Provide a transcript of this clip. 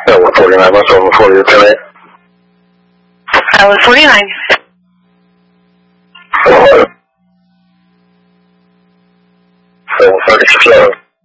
Over 49, what's over 40 today? Over 49. Over 36.